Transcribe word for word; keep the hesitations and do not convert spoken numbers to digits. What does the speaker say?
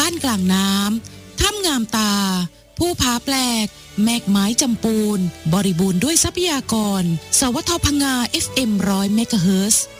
านกลางน้ำถ้ำงามตาผู้ผาแปลกแมกไม้จำปูนบริบูรณ์ด้วยทรัพยากรสวทพังงา เอฟ เอ็ม หนึ่งร้อย เมกะเฮิรตซ์